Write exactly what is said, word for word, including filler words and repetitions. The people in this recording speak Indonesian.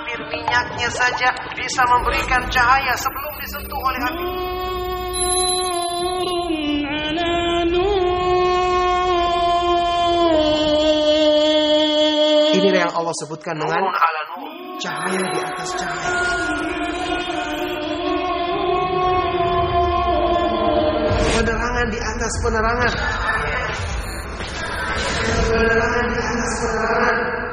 sebutir minyaknya saja bisa memberikan cahaya sebelum disentuh oleh api. Ini yang Allah sebutkan dengan cahaya di atas cahaya. Penerangan di atas penerangan. Penerangan di atas penerangan.